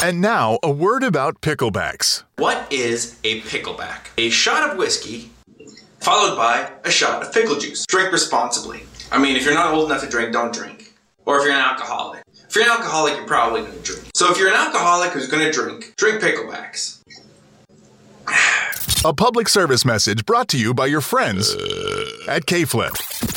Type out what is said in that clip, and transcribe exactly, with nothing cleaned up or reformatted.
And now, a word about picklebacks. What is a pickleback? A shot of whiskey followed by a shot of pickle juice. Drink responsibly. I mean, if you're not old enough to drink, don't drink. Or if you're an alcoholic. If you're an alcoholic, you're probably going to drink. So if you're an alcoholic who's going to drink, drink picklebacks. A public service message brought to you by your friends at K-Flip.